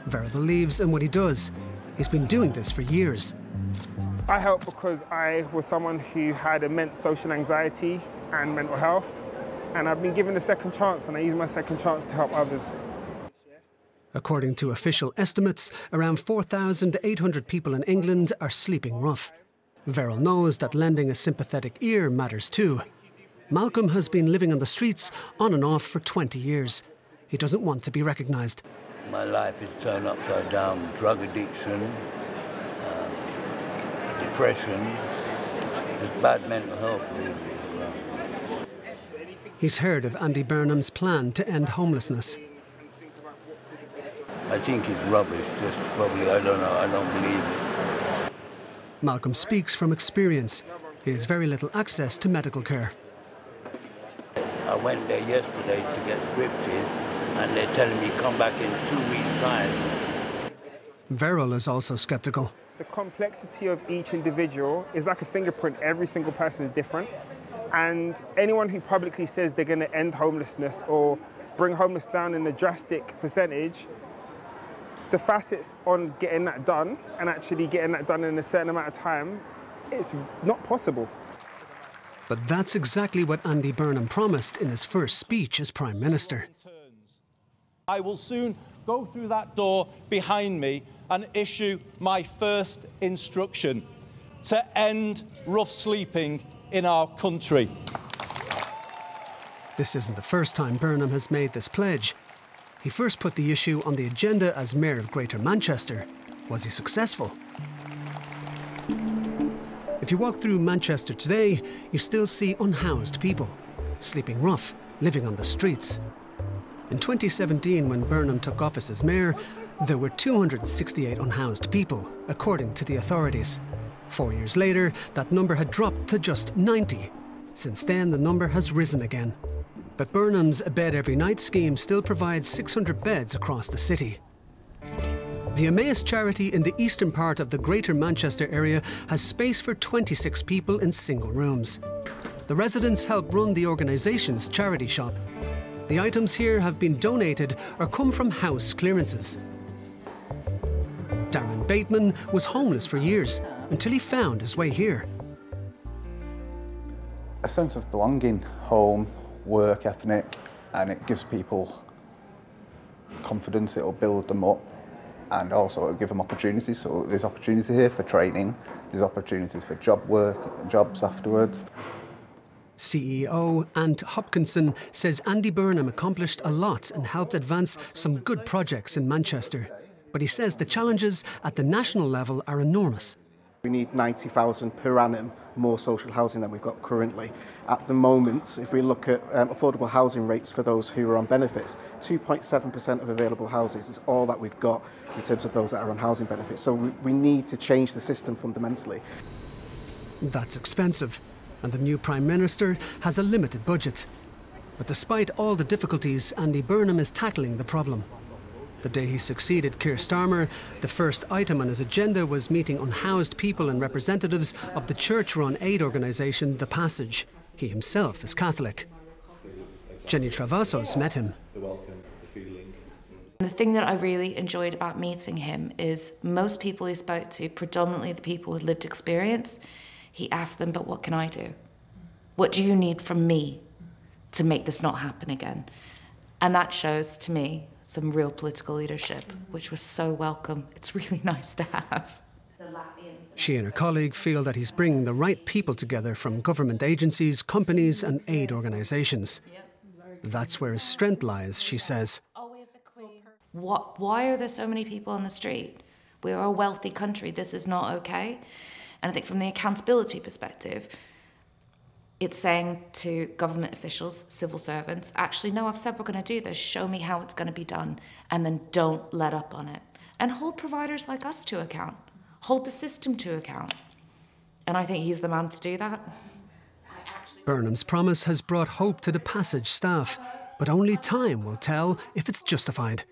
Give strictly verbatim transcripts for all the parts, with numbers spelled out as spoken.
Verrill believes in what he does. He's been doing this for years. I help because I was someone who had immense social anxiety and mental health, and I've been given a second chance, and I use my second chance to help others. According to official estimates, around four thousand eight hundred people in England are sleeping rough. Verrill knows that lending a sympathetic ear matters too. Malcolm has been living on the streets on and off for twenty years. He doesn't want to be recognised. My life is turned upside down. Drug addiction, uh, depression, just bad mental health, really. He's heard of Andy Burnham's plan to end homelessness. I think it's rubbish, just probably, I don't know, I don't believe it. Malcolm speaks from experience. He has very little access to medical care. I went there yesterday to get scripted, and they're telling me come back in two weeks' time. Verrill is also sceptical. The complexity of each individual is like a fingerprint. Every single person is different. And anyone who publicly says they're going to end homelessness or bring homeless down in a drastic percentage, the facets on getting that done and actually getting that done in a certain amount of time, it's not possible. But that's exactly what Andy Burnham promised in his first speech as Prime Minister. I will soon go through that door behind me and issue my first instruction to end rough sleeping in our country. This isn't the first time Burnham has made this pledge. He first put the issue on the agenda as Mayor of Greater Manchester. Was he successful? If you walk through Manchester today, you still see unhoused people, sleeping rough, living on the streets. In twenty seventeen, when Burnham took office as mayor, there were two hundred sixty-eight unhoused people, according to the authorities. Four years later, that number had dropped to just ninety. Since then, the number has risen again. But Burnham's A Bed Every Night scheme still provides six hundred beds across the city. The Emmaus charity in the eastern part of the Greater Manchester area has space for twenty-six people in single rooms. The residents help run the organisation's charity shop. The items here have been donated or come from house clearances. Darren Bateman was homeless for years until he found his way here. A sense of belonging, home, work ethic, and it gives people confidence, it'll build them up, and also it'll give them opportunities. So there's opportunity here for training, there's opportunities for job work, jobs afterwards. C E O Ant Hopkinson says Andy Burnham accomplished a lot and helped advance some good projects in Manchester. But he says the challenges at the national level are enormous. We need ninety thousand per annum more social housing than we've got currently. At the moment, if we look at um, affordable housing rates for those who are on benefits, two point seven percent of available houses is all that we've got in terms of those that are on housing benefits. So we, we need to change the system fundamentally. That's expensive, and the new Prime Minister has a limited budget. But despite all the difficulties, Andy Burnham is tackling the problem. The day he succeeded Keir Starmer, the first item on his agenda was meeting unhoused people and representatives of the church-run aid organisation The Passage. He himself is Catholic. Jenny Travassos met him. The thing that I really enjoyed about meeting him is most people he spoke to, predominantly the people with lived experience, he asked them, but what can I do? What do you need from me to make this not happen again? And that shows, to me, some real political leadership, which was so welcome. It's really nice to have. She and her colleague feel that he's bringing the right people together from government agencies, companies and aid organisations. That's where his strength lies, she says. What, why are there so many people on the street? We're a wealthy country. This is not okay. And I think from the accountability perspective, it's saying to government officials, civil servants, actually, no, I've said we're going to do this. Show me how it's going to be done. And then don't let up on it. And hold providers like us to account. Hold the system to account. And I think he's the man to do that. Burnham's promise has brought hope to the Passage staff, but only time will tell if it's justified.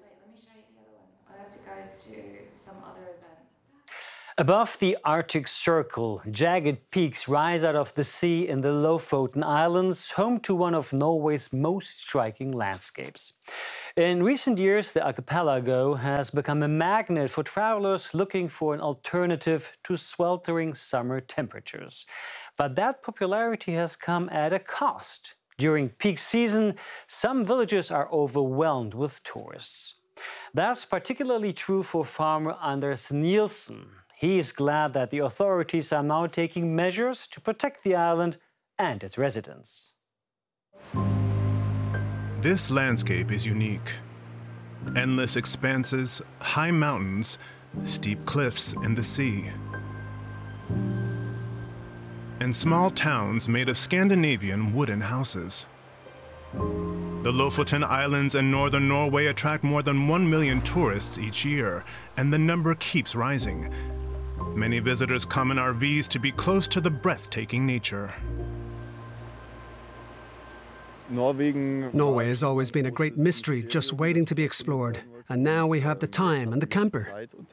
Above the Arctic Circle, jagged peaks rise out of the sea in the Lofoten Islands, home to one of Norway's most striking landscapes. In recent years, the archipelago has become a magnet for travelers looking for an alternative to sweltering summer temperatures. But that popularity has come at a cost. During peak season, some villages are overwhelmed with tourists. That's particularly true for farmer Anders Nielsen. He is glad that the authorities are now taking measures to protect the island and its residents. This landscape is unique. Endless expanses, high mountains, steep cliffs, and the sea. And small towns made of Scandinavian wooden houses. The Lofoten Islands in northern Norway attract more than one million tourists each year, and the number keeps rising. Many visitors come in R Vs to be close to the breathtaking nature. Norway has always been a great mystery, just waiting to be explored. And now we have the time and the camper.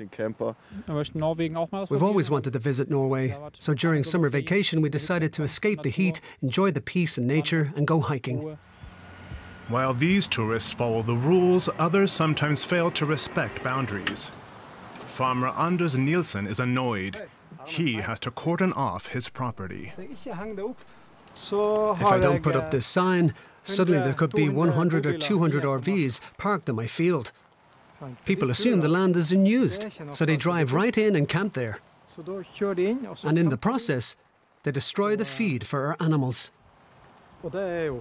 We've always wanted to visit Norway, so during summer vacation we decided to escape the heat, enjoy the peace and nature, and go hiking. While these tourists follow the rules, others sometimes fail to respect boundaries. Farmer Anders Nielsen is annoyed. He has to cordon off his property. If I don't put up this sign, suddenly there could be one hundred or two hundred R Vs parked in my field. People assume the land is unused, so they drive right in and camp there. And in the process, they destroy the feed for our animals. The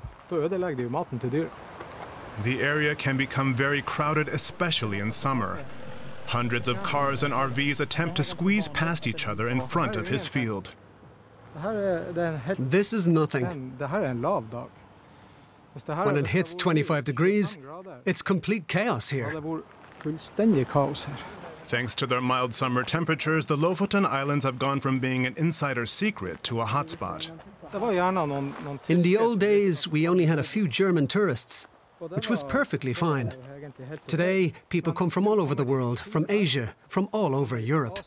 area can become very crowded, especially in summer. Hundreds of cars and R Vs attempt to squeeze past each other in front of his field. This is nothing. When it hits twenty-five degrees, it's complete chaos here. Thanks to their mild summer temperatures, the Lofoten Islands have gone from being an insider's secret to a hotspot. In the old days, we only had a few German tourists, which was perfectly fine. Today, people come from all over the world, from Asia, from all over Europe.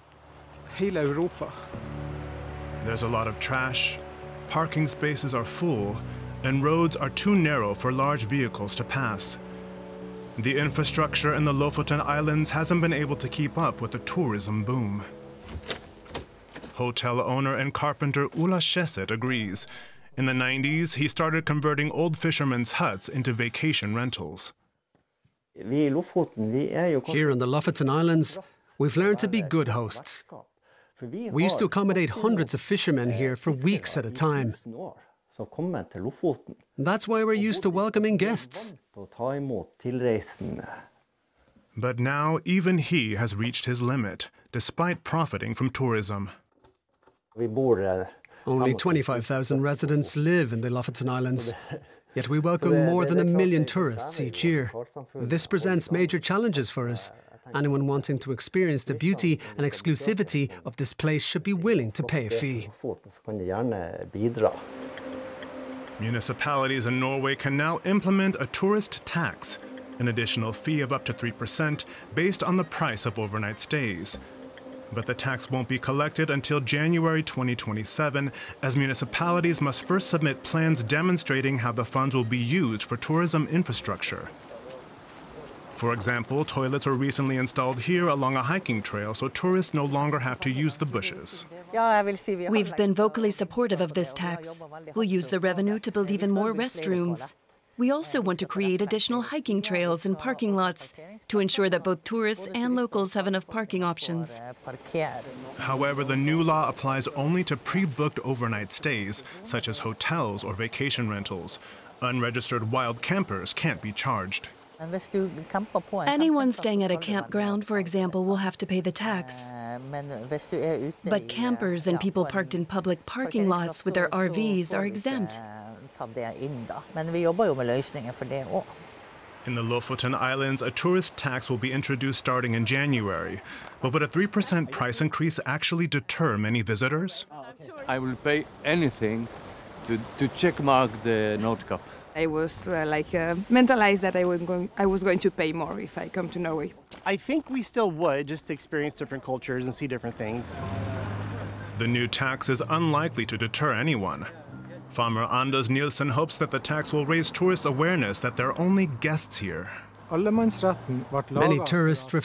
There's a lot of trash, parking spaces are full, and roads are too narrow for large vehicles to pass. The infrastructure in the Lofoten Islands hasn't been able to keep up with the tourism boom. Hotel owner and carpenter Ulla Schesset agrees. In the nineties, he started converting old fishermen's huts into vacation rentals. Here on the Lofoten Islands, we've learned to be good hosts. We used to accommodate hundreds of fishermen here for weeks at a time. That's why we're used to welcoming guests. But now even he has reached his limit, despite profiting from tourism. Only twenty-five thousand residents live in the Lofoten Islands, yet we welcome more than a million tourists each year. This presents major challenges for us. Anyone wanting to experience the beauty and exclusivity of this place should be willing to pay a fee. Municipalities in Norway can now implement a tourist tax, an additional fee of up to three percent based on the price of overnight stays. But the tax won't be collected until January twenty twenty-seven, as municipalities must first submit plans demonstrating how the funds will be used for tourism infrastructure. For example, toilets were recently installed here along a hiking trail, so tourists no longer have to use the bushes. We've been vocally supportive of this tax. We'll use the revenue to build even more restrooms. We also want to create additional hiking trails and parking lots to ensure that both tourists and locals have enough parking options. However, the new law applies only to pre-booked overnight stays, such as hotels or vacation rentals. Unregistered wild campers can't be charged. Anyone staying at a campground, for example, will have to pay the tax. But campers and people parked in public parking lots with their R Vs are exempt. In the Lofoten Islands, a tourist tax will be introduced starting in January. But would a three percent price increase actually deter many visitors? I will pay anything to, to check mark the Nordkapp. I was uh, like uh, mentalized that I was, going, I was going to pay more if I come to Norway. I think we still would, just to experience different cultures and see different things. The new tax is unlikely to deter anyone. Farmer Anders Nielsen hopes that the tax will raise tourist awareness that they're only guests here. Many tourists refer